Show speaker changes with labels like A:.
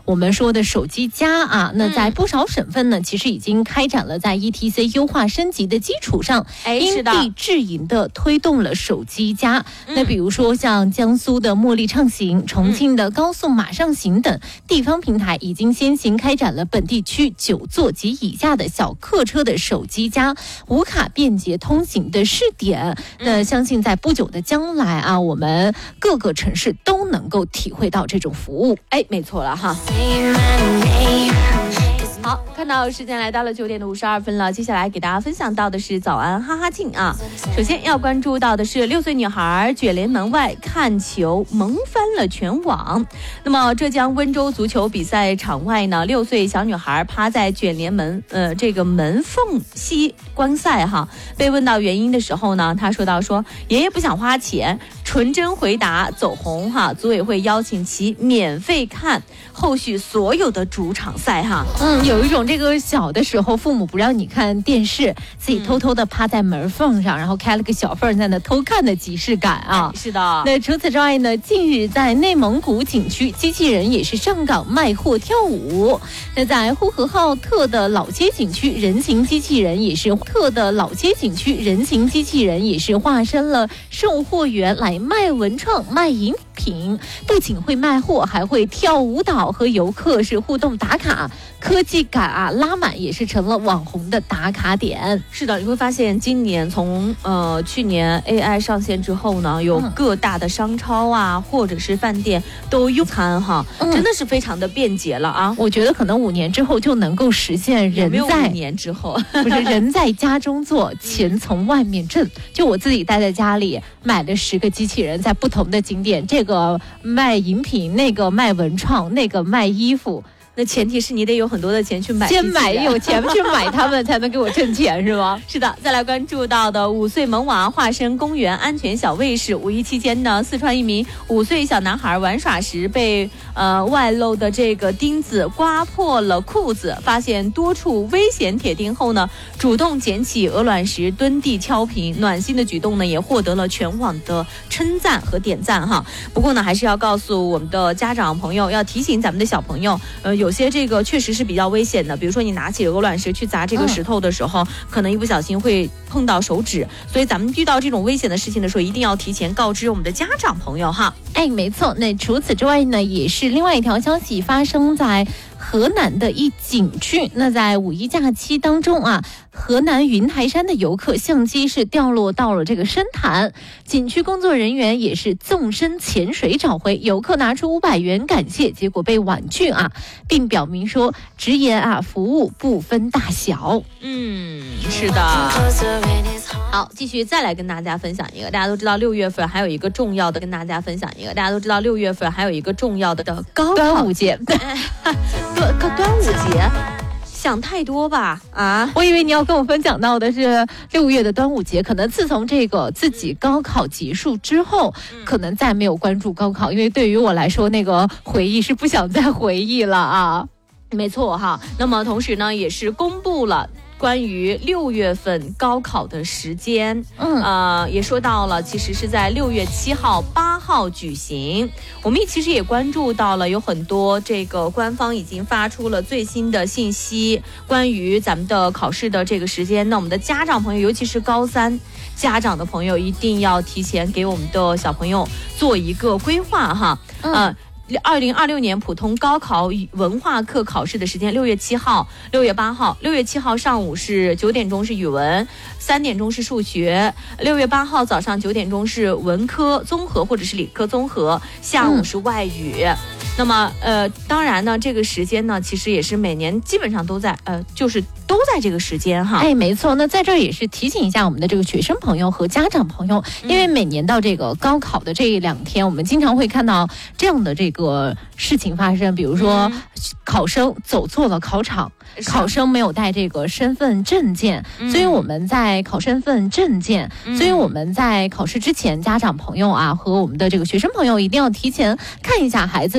A: 我们说的手机加啊，那在不少省份呢，其实已经开展了在 ETC 优化升级的基础上，因地制宜的推动了手机加。那比如说像江苏的茉莉畅行、重庆的高速马上行等地方平台，已经先行开展了本地区9座及以下的小客车的手机加无卡便捷通行的试点。那相信在不久的将来啊，我们各个城市都能够体会到这种服务。
B: 没错了哈。好，看到时间来到了9点52分了，接下来给大家分享到的是早安哈哈庆啊。首先要关注到的是6岁女孩卷帘门外看球萌翻了全网。那么浙江温州足球比赛场外呢，6岁小女孩趴在卷帘门这个门缝隙观赛哈。被问到原因的时候呢，她说到爷爷不想花钱，纯真回答走红哈。组委会邀请其免费看后续所有的主场赛哈。
A: 有一种这个小的时候父母不让你看电视，自己偷偷的趴在门缝上，然后开了个小缝在那偷看的即视感啊。
B: 是的。
A: 那除此之外呢，近日在内蒙古景区，机器人也是上岗卖货跳舞。那在呼和浩特的老街景区，人形机器人也是化身了售货员来卖文创、卖饮品，不仅会卖货，还会跳舞蹈，和游客是互动打卡。科技感啊拉满，也是成了网红的打卡点。
B: 是的，你会发现今年从去年 AI 上线之后呢，有各大的商超啊，或者是饭店都用餐哈，真的是非常的便捷了啊。
A: 我觉得可能5年之后就能够实现人在
B: 5年之后
A: 不是人在家中坐，钱从外面挣。就我自己待在家里买了10个机器人，在不同的景点，这个卖饮品，那个卖文创，那个卖衣服。
B: 那前提是你得有很多的钱去买，
A: 先买有钱去买他们才能给我挣钱是吗？
B: 是的。再来关注到的5岁萌娃化身公园安全小卫士。5一期间呢，四川一名5岁小男孩玩耍时被外露的这个钉子刮破了裤子，发现多处危险铁钉后呢，主动捡起鹅卵石蹲地敲平，暖心的举动呢也获得了全网的称赞和点赞哈。不过呢，还是要告诉我们的家长朋友，要提醒咱们的小朋友，有些这个确实是比较危险的，比如说你拿起鹅卵石去砸这个石头的时候，可能一不小心会碰到手指，所以咱们遇到这种危险的事情的时候，一定要提前告知我们的家长朋友哈。
A: 没错。那除此之外呢，也是另外一条消息发生在河南的一景区。那在5一假期当中啊，河南云台山的游客相机是掉落到了这个深潭，景区工作人员也是纵身潜水找回，游客拿出500元感谢，结果被婉拒啊，并表明说直言啊，服务不分大小。
B: 是的。好，继续再来跟大家分享一个，大家都知道6月份还有一个重要的，跟大家分享一个，大家都知道6月份还有一个重要的高考
A: 端午节。
B: 端午节想太多吧啊！
A: 我以为你要跟我分享到的是6月的端午节，可能自从这个自己高考结束之后，可能再没有关注高考，因为对于我来说，那个回忆是不想再回忆了啊。
B: 没错哈。那么同时呢，也是公布了关于6月份高考的时间，也说到了，其实是在6月7号、8号举行。我们其实也关注到了，有很多这个官方已经发出了最新的信息，关于咱们的考试的这个时间。那我们的家长朋友，尤其是高3家长的朋友，一定要提前给我们的小朋友做一个规划哈。2026年普通高考文化课考试的时间：6月7号、6月8号。6月7号上午是9点钟是语文，3点钟是数学；6月8号早上9点钟是文科综合或者是理科综合，下午是外语。那么当然呢，这个时间呢，其实也是每年基本上都在就是都在这个时间哈。
A: 没错。那在这儿也是提醒一下我们的这个学生朋友和家长朋友，因为每年到这个高考的这2天，我们经常会看到这样的这个事情发生，比如说考生走错了考场，考生没有带这个身份证件，所以我们在考身份证件，所以我们在考试之前，家长朋友啊和我们的这个学生朋友一定要提前看一下孩子